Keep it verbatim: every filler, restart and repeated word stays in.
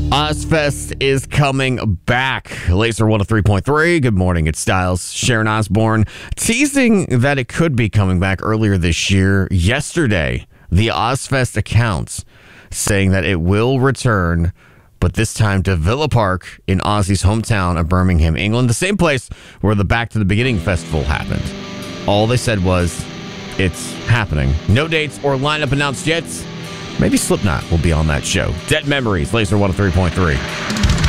Ozfest is coming back. Laser one oh three point three. Good morning, it's Styles. Sharon Osbourne teasing that it could be coming back earlier this year. Yesterday, the Ozfest accounts saying that it will return, but this time to Villa Park in Ozzy's hometown of Birmingham, England, the same place where the Back to the Beginning festival happened. All they said was, it's happening. No dates or lineup announced yet. Maybe Slipknot will be on that show. Dead Memories, Laser one oh three point three.